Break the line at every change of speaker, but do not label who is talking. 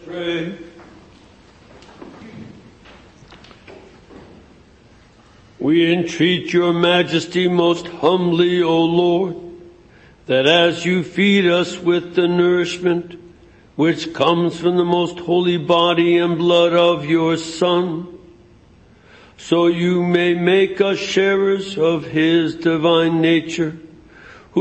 Pray. We entreat your majesty most humbly, O Lord, that as you feed us with the nourishment which comes from the most holy body and blood of your Son, so you may make us sharers of his divine nature,